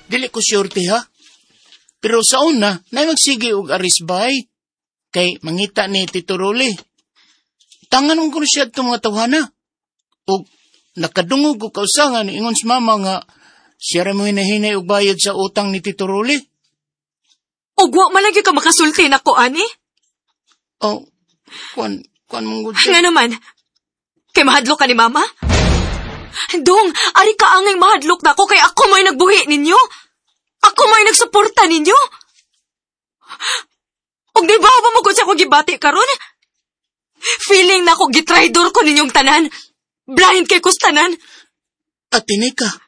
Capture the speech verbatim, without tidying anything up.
dili ko syurte ha. Pero sa una, na magsige og arisbay. Kay mangita ni Tito Rolly. Tangan mo ko siya itong mga tawhana. O nakadungog o kausangan ingon sa mama nga siya rin mo hinahinay og bayad sa utang ni Tito Rolly. O guwa malagi ka makasulti na ko, ani? O, kuan, kuan mong gudya. Nga naman, kay mahadlok ka ni mama? Dong, ari ka angay mahadlok na ko kay ako may nagbuhi ninyo. Ako may nagsuporta ninyo. Og di ba ba mo ko sa ko gibati karon? Feeling na ko gitraidor ko ninyong tanan. Blind kay kus tanan. Ate Nika,